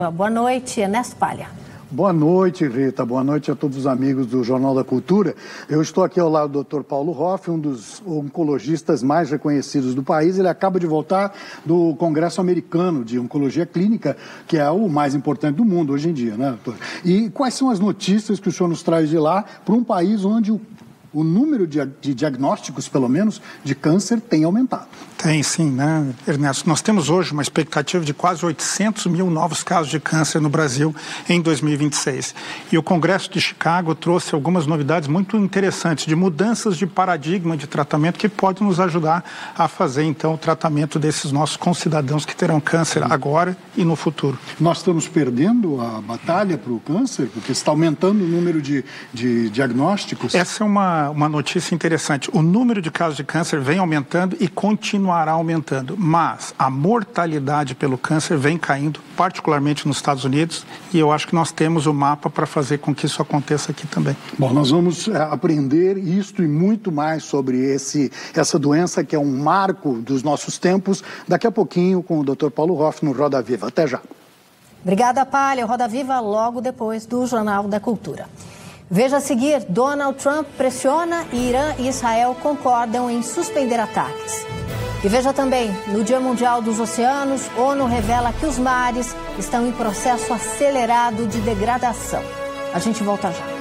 Boa noite, Ernesto Palha. Boa noite, Rita. Boa noite a todos os amigos do Jornal da Cultura. Eu estou aqui ao lado do Dr. Paulo Hoff, um dos oncologistas mais reconhecidos do país. Ele acaba de voltar do Congresso Americano de Oncologia Clínica, que é o mais importante do mundo hoje em dia, né, doutor? E quais são as notícias que o senhor nos traz de lá para um país onde o número de diagnósticos, pelo menos, de câncer tem aumentado? Tem sim, né, Ernesto? Nós temos hoje uma expectativa de quase 800 mil novos casos de câncer no Brasil em 2026. E o Congresso de Chicago trouxe algumas novidades muito interessantes de mudanças de paradigma de tratamento que podem nos ajudar a fazer, então, o tratamento desses nossos concidadãos que terão câncer agora e no futuro. Nós estamos perdendo a batalha para o câncer, porque está aumentando o número de diagnósticos? Essa é uma notícia interessante. O número de casos de câncer vem aumentando e continuará aumentando, mas a mortalidade pelo câncer vem caindo, particularmente nos Estados Unidos, e eu acho que nós temos o mapa para fazer com que isso aconteça aqui também. Bom, nós vamos aprender isto e muito mais sobre essa doença que é um marco dos nossos tempos, daqui a pouquinho com o Dr. Paulo Hoff no Roda Viva. Até já. Obrigada, Palha. Roda Viva logo depois do Jornal da Cultura. Veja a seguir, Donald Trump pressiona e Irã e Israel concordam em suspender ataques. E veja também, no Dia Mundial dos Oceanos, ONU revela que os mares estão em processo acelerado de degradação. A gente volta já.